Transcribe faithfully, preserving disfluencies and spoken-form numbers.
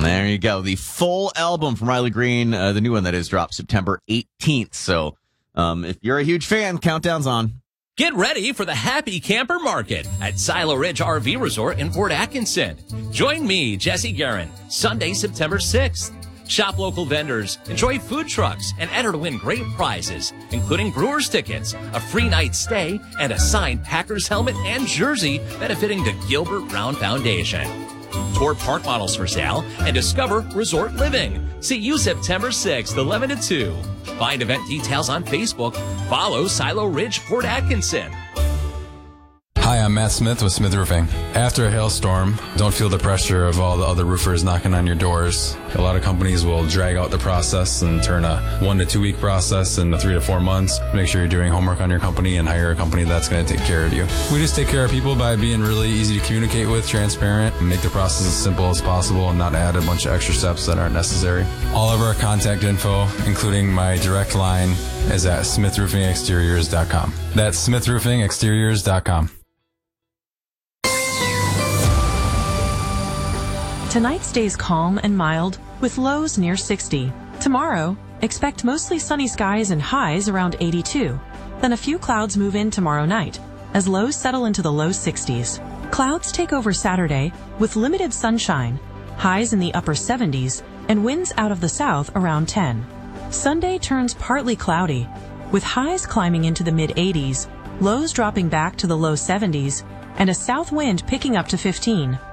There you go. The full album from Riley Green, uh, the new one that is dropped September eighteenth. So um, if you're a huge fan, countdown's on. Get ready for the Happy Camper Market at Silo Ridge R V Resort in Port Atkinson. Join me, Jesse Guerin, Sunday, September sixth. Shop local vendors, enjoy food trucks, and enter to win great prizes, including Brewers tickets, a free night stay, and a signed Packers helmet and jersey benefiting the Gilbert Brown Foundation. Tour park models for sale and discover resort living. See you September sixth, eleven to two. Find event details on Facebook. Follow Silo Ridge Port Atkinson. Hi, I'm Matt Smith with Smith Roofing. After a hailstorm, don't feel the pressure of all the other roofers knocking on your doors. A lot of companies will drag out the process and turn a one to two week process into three to four months. Make sure you're doing homework on your company and hire a company that's going to take care of you. We just take care of people by being really easy to communicate with, transparent, and make the process as simple as possible and not add a bunch of extra steps that aren't necessary. All of our contact info, including my direct line, is at smith roofing exteriors dot com. That's smith roofing exteriors dot com. Tonight stays calm and mild with lows near sixty. Tomorrow, expect mostly sunny skies and highs around eighty-two. Then a few clouds move in tomorrow night as lows settle into the low sixties. Clouds take over Saturday with limited sunshine, highs in the upper seventies, and winds out of the south around ten. Sunday turns partly cloudy with highs climbing into the mid eighties, lows dropping back to the low seventies, and a south wind picking up to fifteen.